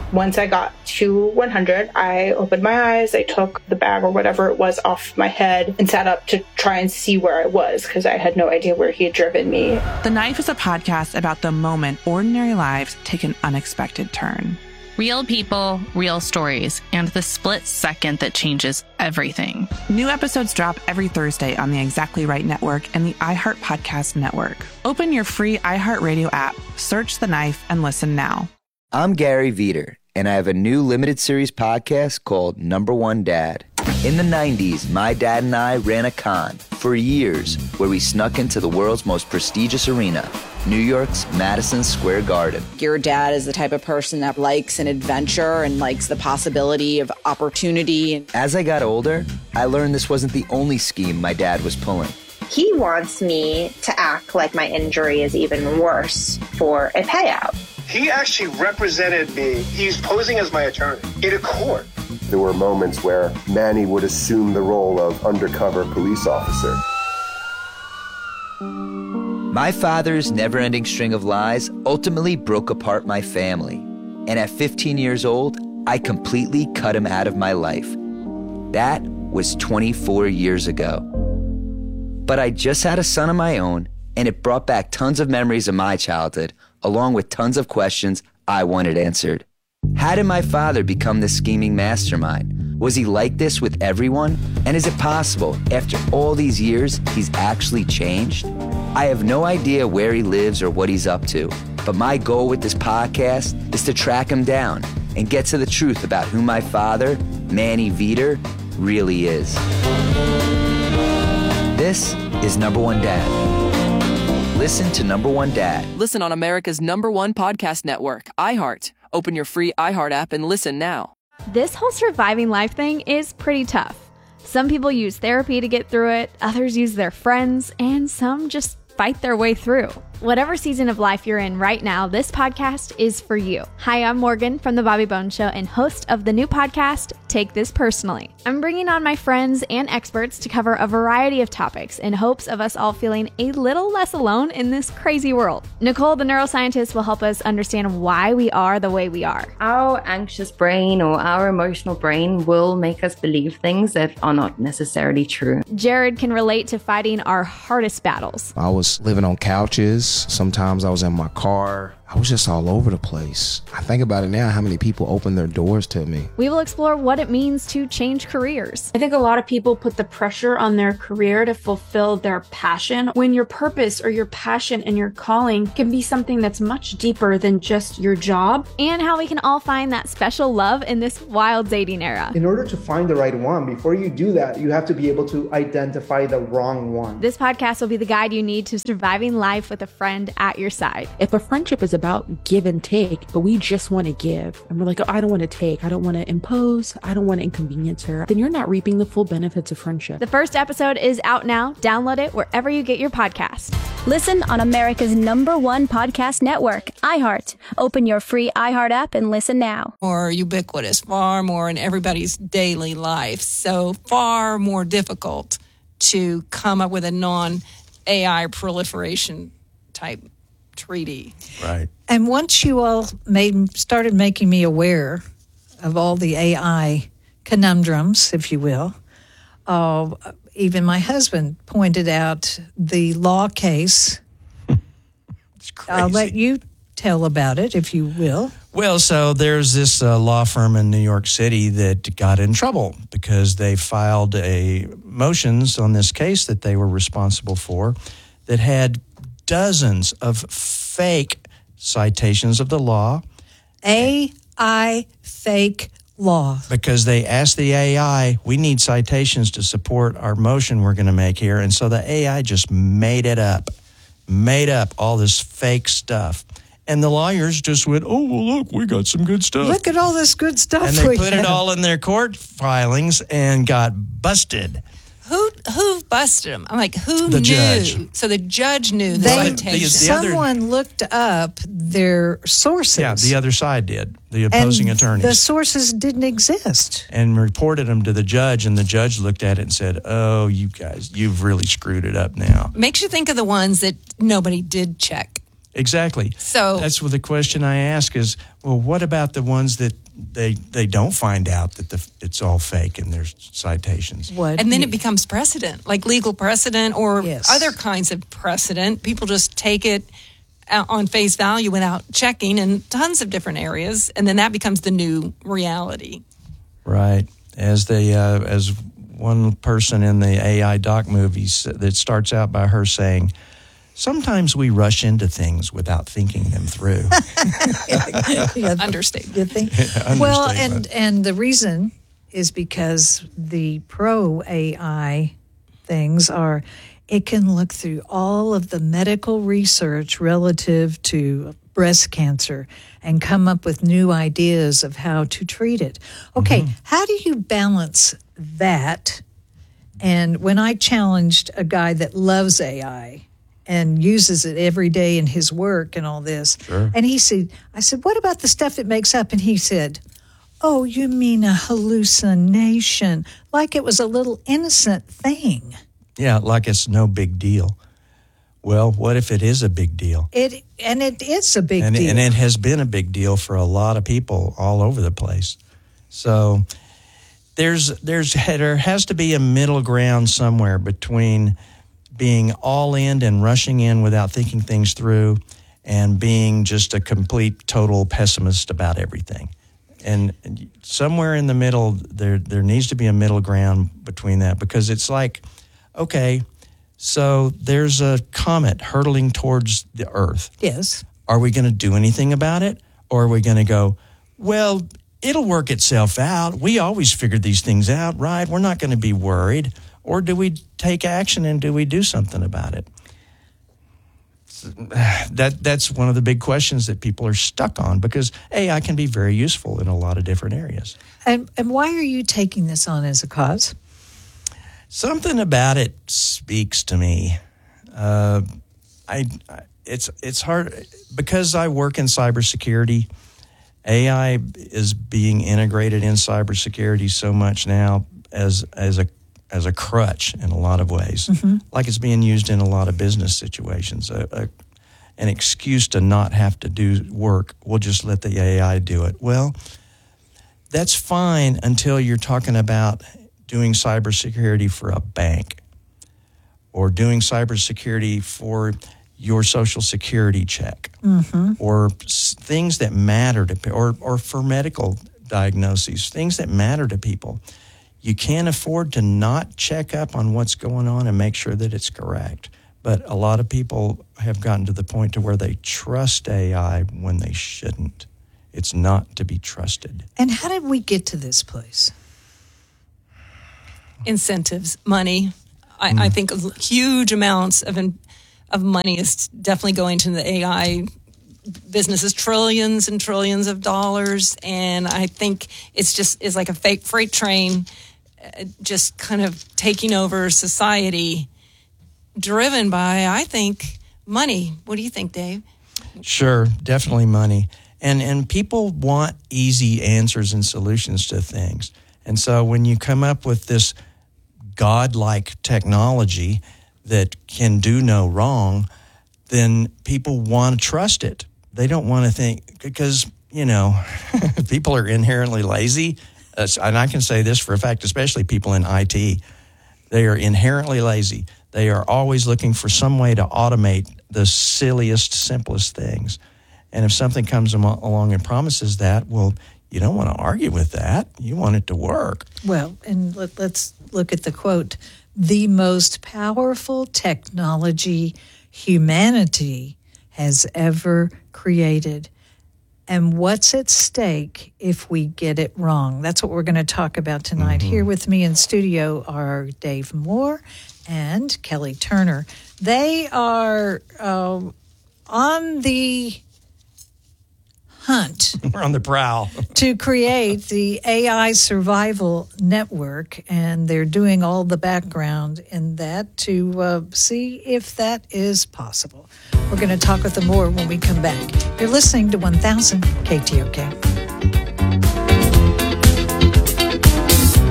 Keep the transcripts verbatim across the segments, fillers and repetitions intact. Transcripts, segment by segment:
Once I got to one hundred, I opened my eyes, I took the bag or whatever it was off my head and sat up to try and see where I was because I had no idea where he had driven me. The Knife is a podcast about the moment ordinary lives take an unexpected turn. Real people, real stories, and the split second that changes everything. New episodes drop every Thursday on the Exactly Right Network and the iHeart Podcast Network. Open your free iHeartRadio app, search The Knife, and listen now. I'm Gary Veter, and I have a new limited series podcast called Number One Dad. In the nineties, my dad and I ran a con for years where we snuck into the world's most prestigious arena, New York's Madison Square Garden. Your dad is the type of person that likes an adventure and likes the possibility of opportunity. As I got older, I learned this wasn't the only scheme my dad was pulling. He wants me to act like my injury is even worse for a payout. He actually represented me. He's posing as my attorney in a court. There were moments where Manny would assume the role of undercover police officer. My father's never-ending string of lies ultimately broke apart my family. And at fifteen years old, I completely cut him out of my life. That was twenty-four years ago. But I just had a son of my own, and it brought back tons of memories of my childhood, along with tons of questions I wanted answered. How did my father become this scheming mastermind? Was he like this with everyone? And is it possible, after all these years, he's actually changed? I have no idea where he lives or what he's up to, but my goal with this podcast is to track him down and get to the truth about who my father, Manny Veter, really is. This is Number One Dad. Listen to Number One Dad. Listen on America's number one podcast network, iHeart. Open your free iHeart app and listen now. This whole surviving life thing is pretty tough. Some people use therapy to get through it, others use their friends, and some just fight their way through. Whatever season of life you're in right now, this podcast is for you. Hi, I'm Morgan from The Bobby Bones Show and host of the new podcast, Take This Personally. I'm bringing on my friends and experts to cover a variety of topics in hopes of us all feeling a little less alone in this crazy world. Nicole, the neuroscientist, will help us understand why we are the way we are. Our anxious brain or our emotional brain will make us believe things that are not necessarily true. Jared can relate to fighting our hardest battles. I was living on couches. Sometimes I was in my car. I was just all over the place. I think about it now, how many people opened their doors to me. We will explore what it means to change careers. I think a lot of people put the pressure on their career to fulfill their passion, when your purpose or your passion and your calling can be something that's much deeper than just your job. And how we can all find that special love in this wild dating era. In order to find the right one, before you do that, you have to be able to identify the wrong one. This podcast will be the guide you need to surviving life with a friend at your side. If a friendship is about give and take, but we just want to give, and we're like, oh, I don't want to take, I don't want to impose, I don't want to inconvenience her, then you're not reaping the full benefits of friendship. The first episode is out now. Download it wherever you get your podcast. Listen on America's number one podcast network, iHeart. Open your free iHeart app and listen now. More ubiquitous, far more in everybody's daily life. So far more difficult to come up with a non-A I proliferation type treaty. Right. And once you all made started making me aware of all the A I conundrums, if you will, uh, even my husband pointed out the law case. It's crazy. I'll let you tell about it, if you will. Well, so there's this uh, law firm in New York City that got in trouble because they filed a motions on this case that they were responsible for that had dozens of fake citations of the law. A I fake law. Because they asked the A I, we need citations to support our motion we're going to make here. And so the A I just made it up, made up all this fake stuff. And the lawyers just went, oh, well, look, we got some good stuff. Look at all this good stuff. And they we put have. it all in their court filings and got busted. Who who busted him? I'm like, who the knew? Judge. So the judge knew the They, citation. someone other, looked up their sources. Yeah, the other side did, the opposing and attorneys. The sources didn't exist. And reported them to the judge, and the judge looked at it and said, oh, you guys, you've really screwed it up now. Makes you think of the ones that nobody did check. exactly. So that's what the question I ask is, well, what about the ones that they they don't find out that the, it's all fake and there's citations? What? And then it becomes precedent, like legal precedent or Yes. other kinds of precedent. People just take it on face value without checking in tons of different areas, and then that becomes the new reality. Right. As they, uh, as one person in the A I doc movies that starts out by her saying, sometimes we rush into things without thinking them through. Yeah, Understatement. You think? Yeah, well, understatement. and and the reason is because the pro A I things are, it can look through all of the medical research relative to breast cancer and come up with new ideas of how to treat it. Okay, Mm-hmm. how do you balance that? And when I challenged a guy that loves A I and uses it every day in his work and all this, Sure. and he said, I said, what about the stuff it makes up? And he said, oh, you mean a hallucination, like it was a little innocent thing. Yeah, like it's no big deal. Well, what if it is a big deal? It and it is a big and, deal. and it has been a big deal for a lot of people all over the place. So there's there's there has to be a middle ground somewhere between being all in and rushing in without thinking things through and being just a complete total pessimist about everything. And somewhere in the middle there there needs to be a middle ground between that, because it's like, okay, so there's a comet hurtling towards the Earth. Yes. Are we going to do anything about it? Or are we going to go, well, it'll work itself out. We always figured these things out, right? We're not going to be worried. Or do we take action and do we do something about it? That That's one of the big questions that people are stuck on, because A I can be very useful in a lot of different areas. And, and why are you taking this on as a cause? Something about it speaks to me. Uh, I, I it's it's hard because I work in cybersecurity. A I is being integrated in cybersecurity so much now as as a as a crutch in a lot of ways, Mm-hmm. like it's being used in a lot of business situations. A, a, an excuse to not have to do work. We'll just let the A I do it. Well, that's fine until you're talking about doing cybersecurity for a bank or doing cybersecurity for your social security check, Mm-hmm. or s- things that matter to pe- or or for medical diagnoses, things that matter to people. You can't afford to not check up on what's going on and make sure that it's correct. But a lot of people have gotten to the point to where they trust A I when they shouldn't. It's not to be trusted. And how did we get to this place? Incentives, money. I, I think huge amounts of in, of money is definitely going to the A I businesses, trillions and trillions of dollars, and I think it's just is like a fake freight train, uh, just kind of taking over society, driven by, I think, money. What do you think, Dave? Sure, definitely money. And and people want easy answers and solutions to things. And so when you come up with this godlike technology that can do no wrong, then people want to trust it. They don't want to think, because, you know, people are inherently lazy. Uh, and I can say this for a fact, especially people in I T. They are inherently lazy. They are always looking for some way to automate the silliest, simplest things. And if something comes amo- along and promises that, well, you don't want to argue with that. You want it to work. Well, and let, let's look at the quote. The most powerful technology humanity has ever created. And what's at stake if we get it wrong? That's what we're going to talk about tonight. Mm-hmm. Here with me in studio are Dave Moore and Kelly Turner. They are uh, on the hunt We're on the prowl. to create the A I survival network, and they're doing all the background in that to uh, see if that is possible. We're going to talk with them more when we come back. You're listening to one thousand K T O K.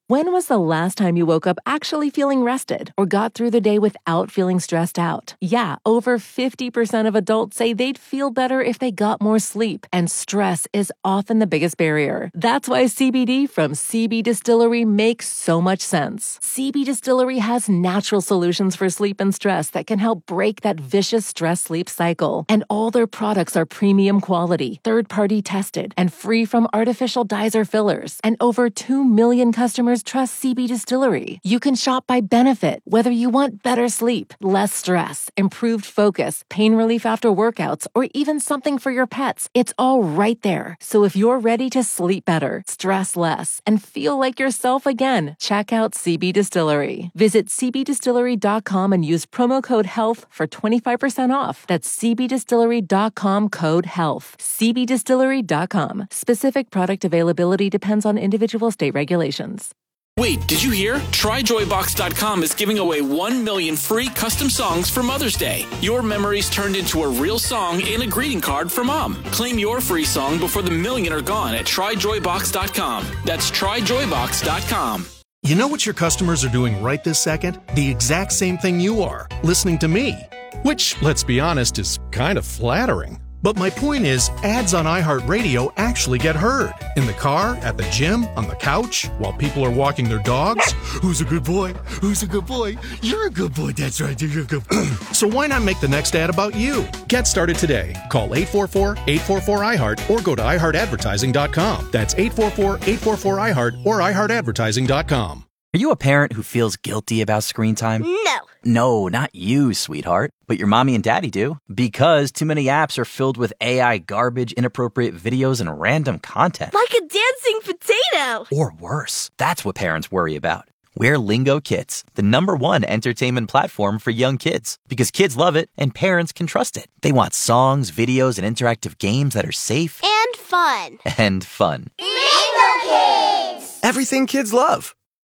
When was the last time you woke up actually feeling rested or got through the day without feeling stressed out? Yeah, over fifty percent of adults say they'd feel better if they got more sleep, and stress is often the biggest barrier. That's why C B D from C B Distillery makes so much sense. C B Distillery has natural solutions for sleep and stress that can help break that vicious stress-sleep cycle. And all their products are premium quality, third-party tested, and free from artificial dyes or fillers. And over two million customers trust C B Distillery. You can shop by benefit, whether you want better sleep, less stress, improved focus, pain relief after workouts, or even something for your pets. It's all right there. So if you're ready to sleep better, stress less, and feel like yourself again, check out C B Distillery. Visit c b distillery dot com and use promo code HEALTH for twenty-five percent off. That's c b distillery dot com code HEALTH. c b distillery dot com. Specific product availability depends on individual state regulations. Wait, did you hear? try joy box dot com is giving away one million free custom songs for Mother's Day. Your memories turned into a real song and a greeting card for Mom. Claim your free song before the million are gone at try joy box dot com. That's try joy box dot com. You know what your customers are doing right this second? The exact same thing you are, listening to me. Which, let's be honest, is kind of flattering. But my point is, ads on iHeartRadio actually get heard. In the car, at the gym, on the couch, while people are walking their dogs. Who's a good boy? Who's a good boy? You're a good boy. That's right. You're a good boy. So why not make the next ad about you? Get started today. Call eight four four, eight four four, I heart or go to i heart advertising dot com. That's eight four four, eight four four, I heart or i heart advertising dot com. Are you a parent who feels guilty about screen time? No. No, not you, sweetheart. But your mommy and daddy do. Because too many apps are filled with A I garbage, inappropriate videos, and random content. Like a dancing potato. Or worse. That's what parents worry about. We're Lingo Kids, the number one entertainment platform for young kids. Because kids love it and parents can trust it. They want songs, videos, and interactive games that are safe. And fun. And fun. Lingo Kids! Everything kids love.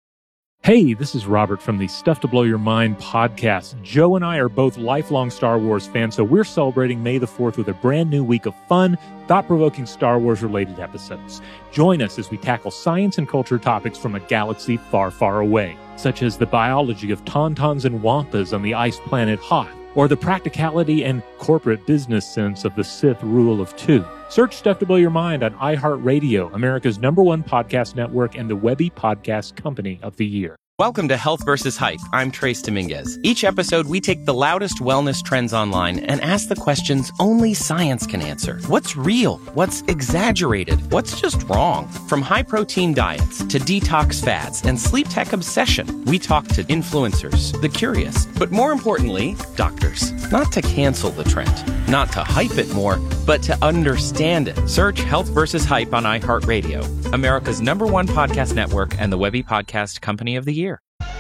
Hey, this is Robert from the Stuff to Blow Your Mind podcast. Joe and I are both lifelong Star Wars fans, so we're celebrating May the fourth with a brand new week of fun, thought-provoking Star Wars-related episodes. Join us as we tackle science and culture topics from a galaxy far, far away, such as the biology of tauntauns and wampas on the ice planet Hoth, or the practicality and corporate business sense of the Sith rule of two. Search Stuff to Blow Your Mind on iHeartRadio, America's number one podcast network and the Webby Podcast Company of the Year. Welcome to Health versus Hype. I'm Trace Dominguez. Each episode, we take the loudest wellness trends online and ask the questions only science can answer. What's real? What's exaggerated? What's just wrong? From high-protein diets to detox fads and sleep tech obsession, we talk to influencers, the curious, but more importantly, doctors. Not to cancel the trend, not to hype it more, but to understand it. Search Health versus Hype on iHeartRadio, America's number one podcast network and the Webby Podcast Company of the Year.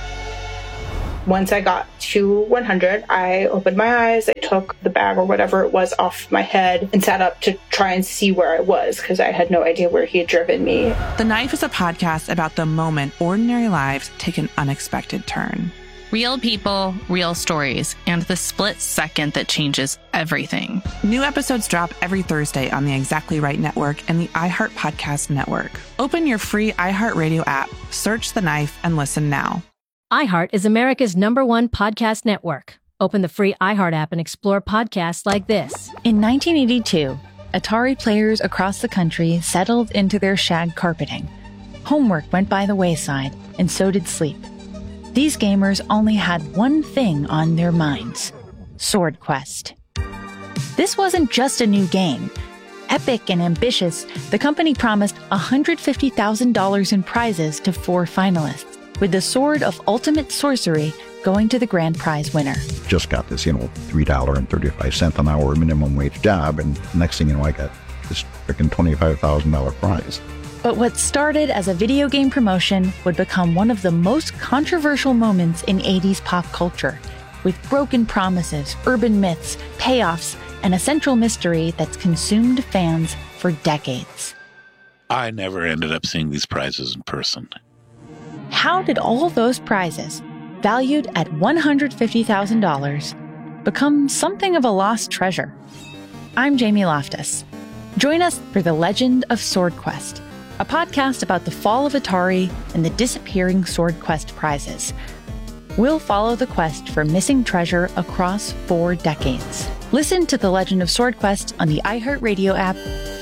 Once I got to one hundred, I opened my eyes, I took the bag or whatever it was off my head and sat up to try and see where I was because I had no idea where he had driven me. The Knife is a podcast about the moment ordinary lives take an unexpected turn. Real people, real stories, and the split second that changes everything. New episodes drop every Thursday on the Exactly Right Network and the iHeart Podcast Network. Open your free iHeartRadio app, search The Knife, and listen now. iHeart is America's number one podcast network. Open the free iHeart app and explore podcasts like this. In nineteen eighty-two, Atari players across the country settled into their shag carpeting. Homework went by the wayside, and so did sleep. These gamers only had one thing on their minds: Sword Quest. This wasn't just a new game. Epic and ambitious, the company promised one hundred fifty thousand dollars in prizes to four finalists, with the Sword of Ultimate Sorcery going to the grand prize winner. Just got this, you know, three dollars and thirty-five cents an hour minimum wage job, and next thing you know, I got this freaking twenty-five thousand dollars prize. But what started as a video game promotion would become one of the most controversial moments in eighties pop culture, with broken promises, urban myths, payoffs, and a central mystery that's consumed fans for decades. I never ended up seeing these prizes in person. How did all those prizes, valued at one hundred fifty thousand dollars, become something of a lost treasure? I'm Jamie Loftus. Join us for The Legend of Sword Quest, a podcast about the fall of Atari and the disappearing Sword Quest prizes. We'll follow the quest for missing treasure across four decades. Listen to The Legend of Sword Quest on the iHeartRadio app.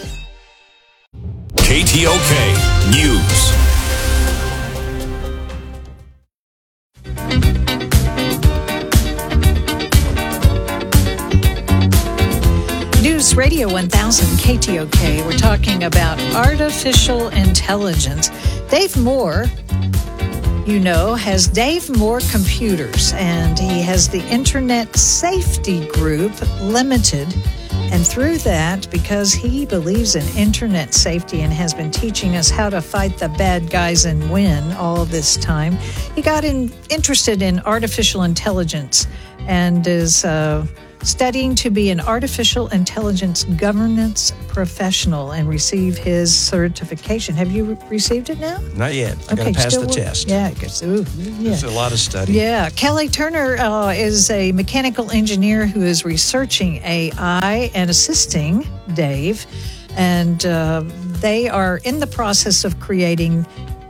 K T O K News. News Radio one thousand K T O K. We're talking about artificial intelligence. Dave Moore, you know, has Dave Moore Computers, and he has the Internet Safety Group Limited. And through that, because he believes in internet safety and has been teaching us how to fight the bad guys and win all of this time, he got in, interested in artificial intelligence and is uh, studying to be an artificial intelligence governance professional and receive his certification. Have you re- received it now? Not yet. I got to pass the test. Yeah, because ooh, yeah. There's a lot of study. Yeah. Kelly Turner uh, is a mechanical engineer who is researching A I and assisting Dave. And uh, they are in the process of creating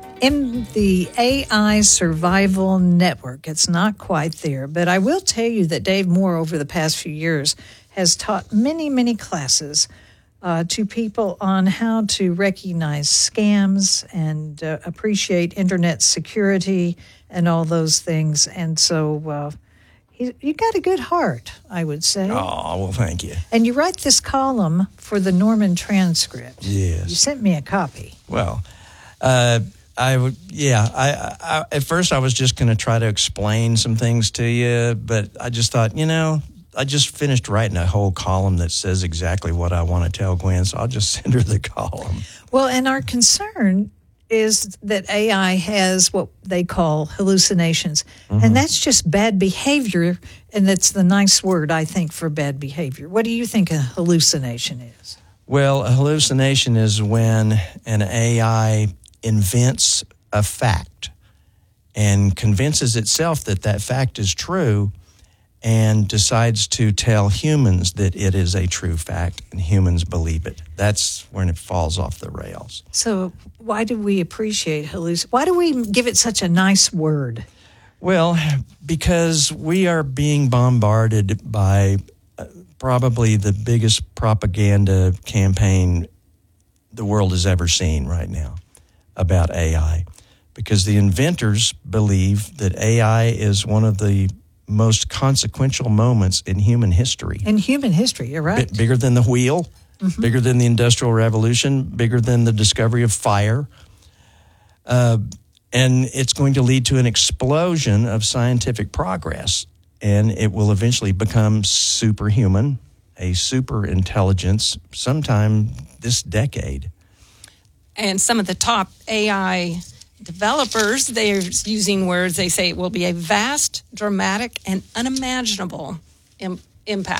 in the A I survival network. It's not quite there, but I will tell you that Dave Moore over the past few years has taught many, many classes uh, to people on how to recognize scams and uh, appreciate internet security and all those things. And so uh, he, you got a good heart, I would say. Oh, well, thank you. And you write this column for the Norman Transcript. Yes. You sent me a copy. Well, uh, I would, yeah. I, I at first I was just going to try to explain some things to you, but I just thought, you know, I just finished writing a whole column that says exactly what I want to tell Gwen, so I'll just send her the column. Well, and our concern is that A I has what they call hallucinations, mm-hmm. and that's just bad behavior, and that's the nice word, I think, for bad behavior. What do you think a hallucination is? Well, a hallucination is when an A I invents a fact and convinces itself that that fact is true and decides to tell humans that it is a true fact and humans believe it. That's when it falls off the rails. So why do we appreciate halluc? Why do we give it such a nice word? Well, because we are being bombarded by uh, probably the biggest propaganda campaign the world has ever seen right now about A I, because the inventors believe that A I is one of the most consequential moments in human history. In human history, you're right. B- bigger than the wheel, mm-hmm. bigger than the Industrial Revolution, bigger than the discovery of fire. Uh, and it's going to lead to an explosion of scientific progress, and it will eventually become superhuman, a super intelligence, sometime this decade. And some of the top A I developers, they're using words, they say it will be a vast, dramatic, and unimaginable im- impact.